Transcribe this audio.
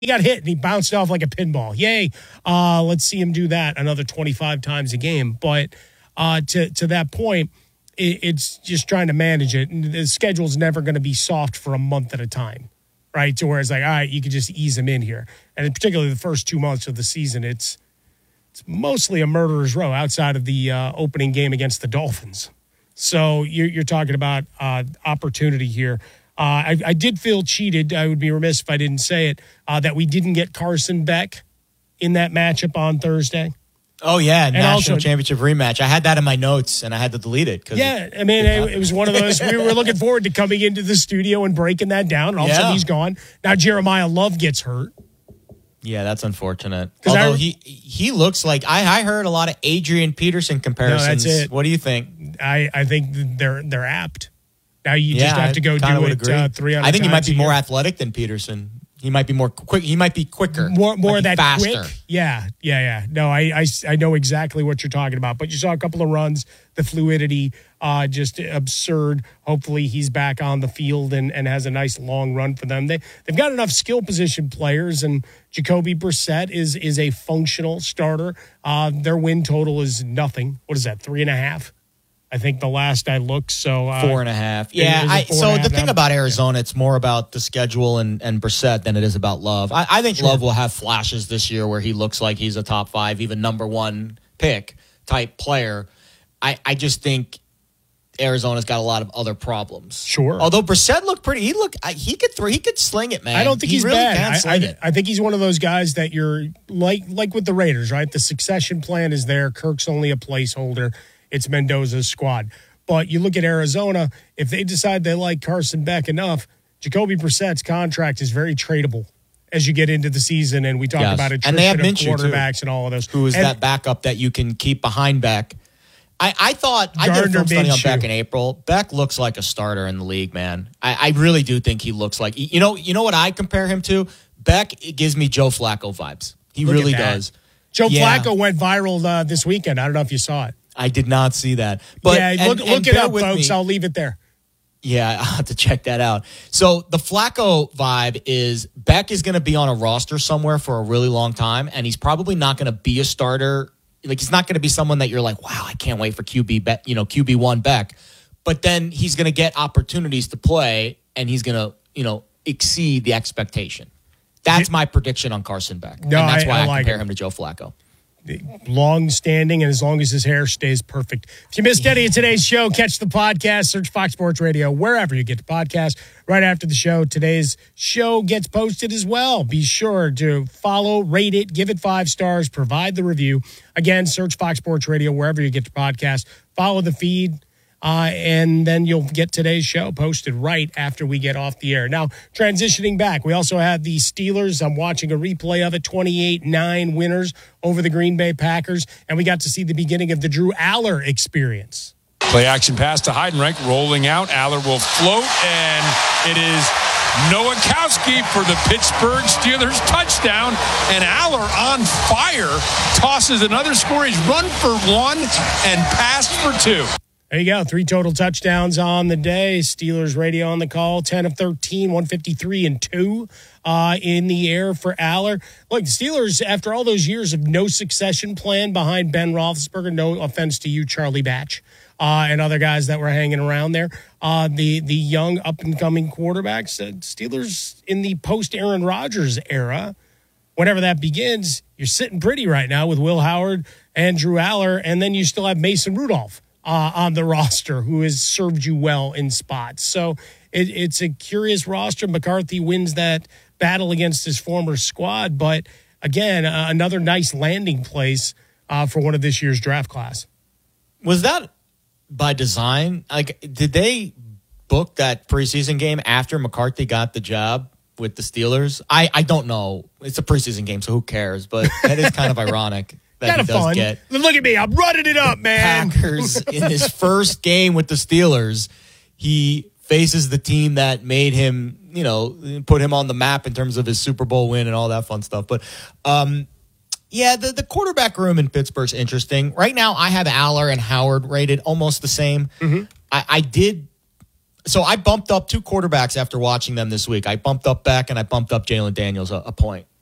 he got hit and he bounced off like a pinball. Yay. Let's see him do that another 25 times a game. But to that point, it's just trying to manage it. And the schedule's never going to be soft for a month at a time, right? To where it's like, all right, you can just ease him in here. And particularly the first 2 months of the season, it's mostly a murderer's row outside of the opening game against the Dolphins. So you're talking about opportunity here. I did feel cheated. I would be remiss if I didn't say it, that we didn't get Carson Beck in that matchup on Thursday. Oh, yeah, and National Championship rematch. I had that in my notes, and I had to delete it. Yeah, I mean, it was one of those. We were looking forward to coming into the studio and breaking that down, and all of a sudden he's gone. Now Jeremiah Love gets hurt. Yeah, that's unfortunate. Although he looks like I heard a lot of Adrian Peterson comparisons. No, that's it. What do you think? I think they're apt. Now you just have to go do it 300 times. I think he might be more athletic than Peterson. He might be more quick. He might be quicker. More that faster. quick. Yeah. No, I know exactly what you're talking about. But you saw a couple of runs, the fluidity, just absurd. Hopefully he's back on the field and has a nice long run for them. They've got enough skill position players, and Jacoby Brissett is a functional starter. Their win total is nothing. What is that, 3.5? I think the last I looked, so 4.5. Yeah. So the thing about Arizona, it's more about the schedule and Brissett than it is about Love. I think Love will have flashes this year where he looks like he's a top 5, even number 1 pick type player. I just think Arizona's got a lot of other problems. Sure. Although Brissett looked pretty, he could sling it, man. I don't think he's really bad. I think he's one of those guys that you're like with the Raiders, right? The succession plan is there. Kirk's only a placeholder. It's Mendoza's squad. But you look at Arizona, if they decide they like Carson Beck enough, Jacoby Brissett's contract is very tradable as you get into the season, and we talk about attrition and they have of Minshew quarterbacks too, and all of those. Who is that backup that you can keep behind Beck? I thought I did a film study on Beck in April. Beck looks like a starter in the league, man. I really do think he looks like you know what I compare him to? Beck gives me Joe Flacco vibes. He really does. Joe Flacco went viral this weekend. I don't know if you saw it. I did not see that. But look it up, folks. I'll leave it there. Yeah, I'll have to check that out. So the Flacco vibe is Beck is going to be on a roster somewhere for a really long time, and he's probably not going to be a starter. Like, he's not going to be someone that you're like, wow, I can't wait for QB1 Beck. But then he's going to get opportunities to play, and he's going to, exceed the expectation. That's my prediction on Carson Beck. No, and that's why I like compare him to Joe Flacco. Long standing, and as long as his hair stays perfect. If you missed any of today's show, catch the podcast, search Fox Sports Radio wherever you get the podcast. Right after the show, today's show gets posted as well. Be sure to follow, rate it, give it 5 stars, provide the review. Again, search Fox Sports Radio wherever you get the podcast. Follow the feed. And then you'll get today's show posted right after we get off the air. Now, transitioning back, we also had the Steelers. I'm watching a replay of it, 28-9 winners over the Green Bay Packers. And we got to see the beginning of the Drew Aller experience. Play action pass to Heidenreich, rolling out. Aller will float, and it is Nowakowski for the Pittsburgh Steelers touchdown. And Aller on fire tosses another score. He's run for 1 and passed for 2. There you go. 3 total touchdowns on the day. Steelers radio on the call. 10 of 13, 153 and 2 in the air for Aller. Look, the Steelers, after all those years of no succession plan behind Ben Roethlisberger, no offense to you, Charlie Batch, and other guys that were hanging around there, the young up-and-coming quarterbacks, Steelers in the post-Aaron Rodgers era, whenever that begins, you're sitting pretty right now with Will Howard and Drew Aller, and then you still have Mason Rudolph on the roster, who has served you well in spots. So it's a curious roster. McCarthy wins that battle against his former squad, but again, another nice landing place for one of this year's draft class. Was that by design? Like, did they book that preseason game after McCarthy got the job with the Steelers? I don't know. It's a preseason game, so who cares? But that is kind of ironic. Kind of fun. Look at me. I'm running it up, man. Packers, in his first game with the Steelers, he faces the team that made him, put him on the map in terms of his Super Bowl win and all that fun stuff. But, the quarterback room in Pittsburgh's interesting. Right now, I have Aller and Howard rated almost the same. Mm-hmm. I So I bumped up 2 quarterbacks after watching them this week. I bumped up Beck and I bumped up Jalen Daniels a point.